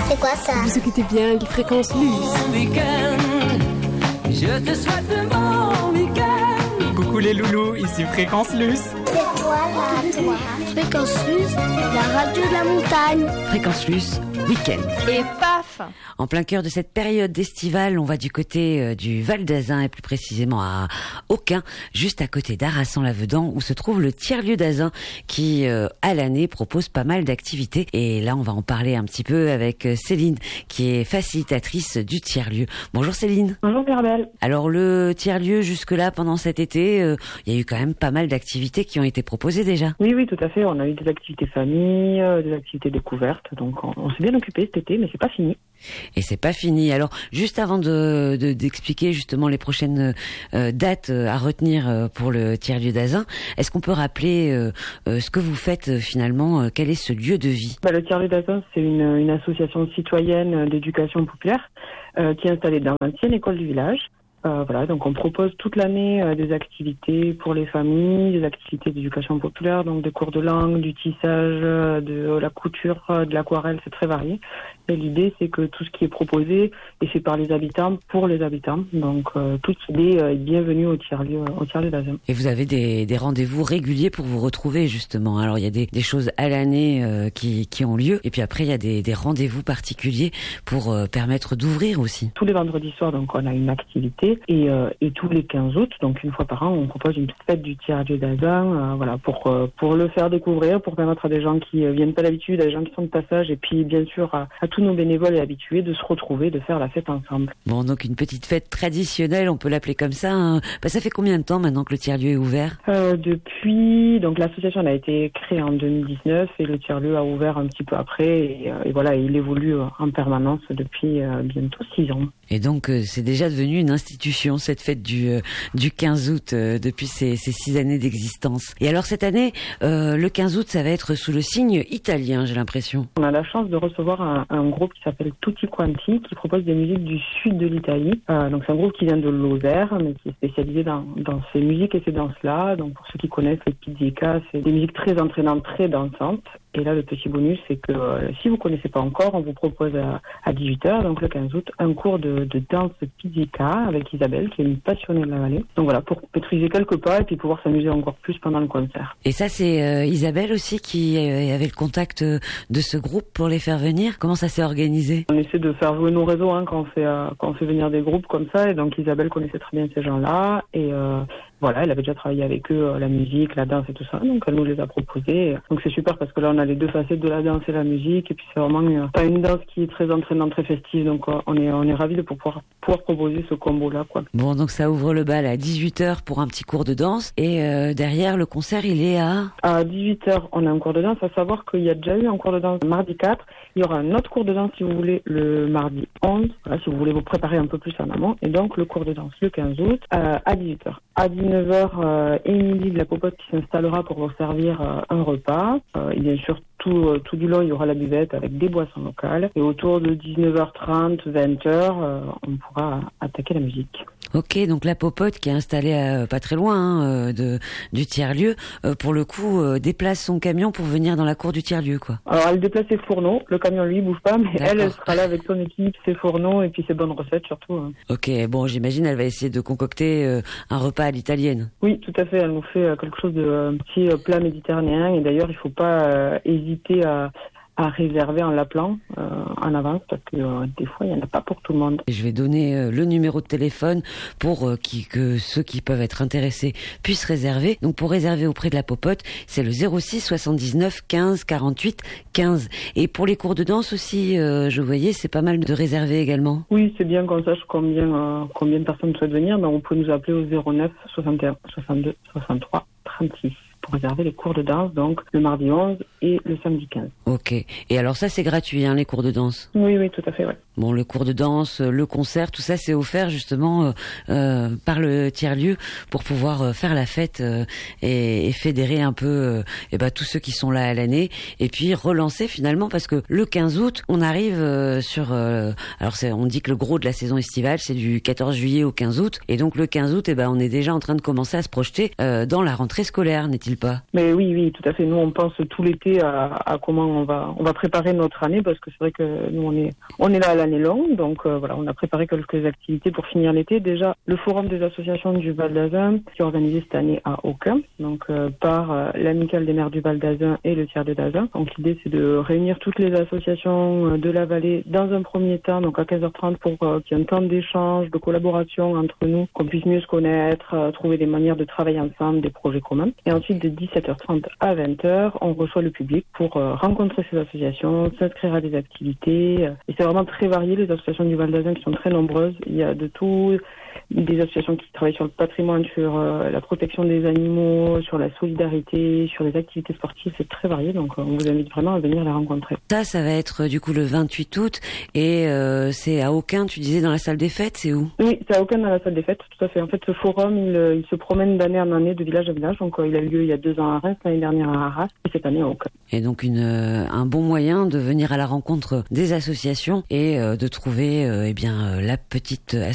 C'est quoi ça? Vous écoutez bien les fréquences Luce. Bon week-end, je te souhaite un bon week-end. Coucou les loulous, ici Fréquence Luce. C'est quoi là, toi? Fréquence Luce, la radio de la montagne. Fréquence Luce, week-end. Et paf! En plein cœur de cette période estivale, on va du côté du Val d'Azun et plus précisément à Aucun, juste à côté d'Arassan-Lavedan, où se trouve le tiers-lieu d'Azun qui, à l'année, propose pas mal d'activités. Et là, on va en parler un petit peu avec Céline, qui est facilitatrice du tiers-lieu. Bonjour Céline. Bonjour Mirabelle. Alors le tiers-lieu, jusque-là, pendant cet été, il y a eu quand même pas mal d'activités qui ont été proposées déjà. Oui, tout à fait. On a eu des activités famille, des activités découvertes. Donc on s'est bien occupé cet été, mais c'est pas fini. Et c'est pas fini. Alors, juste avant d'expliquer justement les prochaines dates à retenir pour le tiers-lieu d'Azun, est-ce qu'on peut rappeler ce que vous faites finalement? Quel est ce lieu de vie? Le tiers-lieu d'Azun, c'est une association citoyenne d'éducation populaire qui est installée dans l'ancienne école du village. Donc on propose toute l'année des activités pour les familles, des activités d'éducation populaire, donc des cours de langue, du tissage, de la couture, de l'aquarelle, c'est très varié. Et l'idée, c'est que tout ce qui est proposé est fait par les habitants pour les habitants. Donc toute idée est bienvenue au tiers-lieu d'Azun. Et vous avez des rendez-vous réguliers pour vous retrouver justement. Alors il y a des choses à l'année qui ont lieu, et puis après il y a des rendez-vous particuliers pour permettre d'ouvrir aussi. Tous les vendredis soirs, donc on a une activité. Et tous les 15 août, donc une fois par an, on propose une petite fête du tiers-lieu d'Azun, pour le faire découvrir, pour permettre à des gens qui viennent pas d'habitude, à des gens qui sont de passage, et puis bien sûr à tous nos bénévoles et habitués de se retrouver, de faire la fête ensemble. Bon, donc une petite fête traditionnelle, on peut l'appeler comme ça. Hein. Ça fait combien de temps maintenant que le tiers-lieu est ouvert? Depuis, donc l'association a été créée en 2019 et le tiers-lieu a ouvert un petit peu après, et il évolue en permanence depuis bientôt 6 ans. Et donc c'est déjà devenu une institution, cette fête du 15 août depuis ces 6 années d'existence. Et alors cette année, le 15 août, ça va être sous le signe italien, j'ai l'impression. On a la chance de recevoir un groupe qui s'appelle Tutti Quanti, qui propose des musiques du sud de l'Italie. Donc c'est un groupe qui vient de Lozère, mais qui est spécialisé dans ces musiques et ces danses-là. Donc pour ceux qui connaissent les pizzicas, c'est des musiques très entraînantes, très dansantes. Et là, le petit bonus, c'est que si vous connaissez pas encore, on vous propose à 18h, donc le 15 août, un cours de danse pizzica avec Isabelle, qui est une passionnée de la vallée. Donc voilà, pour maîtriser quelques pas et puis pouvoir s'amuser encore plus pendant le concert. Et ça, c'est Isabelle aussi qui avait le contact de ce groupe pour les faire venir. Comment ça s'est organisé? On essaie de faire jouer nos réseaux quand on fait venir des groupes comme ça. Et donc Isabelle connaissait très bien ces gens-là. Et elle avait déjà travaillé avec eux, la musique, la danse et tout ça. Donc elle nous les a proposés. Donc c'est super parce que là, on a les deux facettes de la danse et la musique. Et puis c'est vraiment une danse qui est très entraînante, très festive. Donc on est ravis de pouvoir proposer ce combo-là, quoi. Bon, donc ça ouvre le bal à 18h pour un petit cours de danse. Et derrière, le concert, il est à 18h, on a un cours de danse. À savoir qu'il y a déjà eu un cours de danse mardi 4. Il y aura un autre cours de danse, si vous voulez, le mardi 11. Voilà, si vous voulez vous préparer un peu plus en amont. Et donc, le cours de danse le 15 août à 18h. À 19h, Émilie de la Popote qui s'installera pour vous servir un repas. Et bien sûr, tout du long, il y aura la buvette avec des boissons locales. Et autour de 19h30, 20h, on pourra attaquer la musique. Ok, donc la Popote qui est installée pas très loin du tiers-lieu, pour le coup, déplace son camion pour venir dans la cour du tiers-lieu, quoi. Alors, elle déplace ses fourneaux. Le camion, lui, bouge pas, mais D'accord. elle sera là avec son équipe, ses fourneaux et puis ses bonnes recettes, surtout. Hein. Ok, bon, j'imagine elle va essayer de concocter un repas à l'italienne. Oui, tout à fait. Elle nous fait quelque chose de petit plat méditerranéen. Et d'ailleurs, il faut pas hésiter à réserver en l'appelant en avance parce que des fois, il n'y en a pas pour tout le monde. Je vais donner le numéro de téléphone pour que ceux qui peuvent être intéressés puissent réserver. Donc pour réserver auprès de la Popote, c'est le 06 79 15 48 15. Et pour les cours de danse aussi, je voyais, c'est pas mal de réserver également. Oui, c'est bien qu'on sache combien de personnes souhaitent venir. Donc on peut nous appeler au 09 61 62 63 36. Pour réserver les cours de danse, donc le mardi 11 et le samedi 15. Ok. Et alors ça, c'est gratuit, hein, les cours de danse? Oui, tout à fait, ouais. Bon, le cours de danse, le concert, tout ça, c'est offert justement par le tiers-lieu pour pouvoir faire la fête et fédérer un peu tous ceux qui sont là à l'année et puis relancer finalement parce que le 15 août, on arrive on dit que le gros de la saison estivale, c'est du 14 juillet au 15 août et donc le 15 août, on est déjà en train de commencer à se projeter dans la rentrée scolaire, n'est-il pas? Mais oui, tout à fait. Nous, on pense tout l'été à comment on va préparer notre année, parce que c'est vrai que nous, on est là à l'année longue. Donc voilà, on a préparé quelques activités pour finir l'été. Déjà, le forum des associations du Val d'Azun, qui est organisé cette année à Aucun, donc par l'Amicale des maires du Val d'Azun et le tiers-lieu d'Azun. Donc l'idée, c'est de réunir toutes les associations de la vallée dans un premier temps, donc à 15h30, pour qu'il y ait un temps d'échange, de collaboration entre nous, qu'on puisse mieux se connaître, trouver des manières de travailler ensemble, des projets communs. Et ensuite, de 17h30 à 20h, on reçoit le public pour rencontrer ces associations, s'inscrire à des activités. Et c'est vraiment très varié, les associations du Val d'Azun qui sont très nombreuses. Il y a de tout, des associations qui travaillent sur le patrimoine, sur la protection des animaux, sur la solidarité, sur les activités sportives. C'est très varié, donc on vous invite vraiment à venir les rencontrer. Ça va être du coup le 28 août et c'est à Aucun, tu disais, dans la salle des fêtes, c'est où? Oui, c'est à Aucun, dans la salle des fêtes, tout à fait. En fait, ce forum, il se promène d'année en année, de village à village. Donc il a eu lieu il y a 2 ans à Reims, l'année dernière à Arras, et cette année à Aucun. Et donc un bon moyen de venir à la rencontre des associations et de trouver la petite association